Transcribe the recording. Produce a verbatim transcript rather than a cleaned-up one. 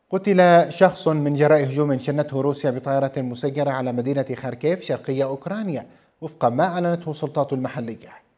قتل شخص من جراء هجوم شنته روسيا بطائرة مسيرة على مدينة خاركيف شرقي أوكرانيا وفق ما أعلنته السلطات المحلية.